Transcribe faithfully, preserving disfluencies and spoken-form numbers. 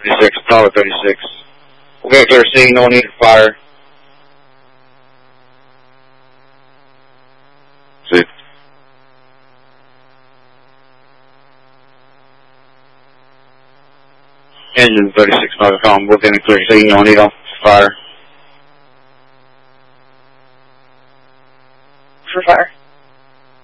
thirty-six, Tower thirty-six. We'll get clear C, no need to fire. See. Engine thirty-six, Novacom, within a clear C, no need off fire. For fire.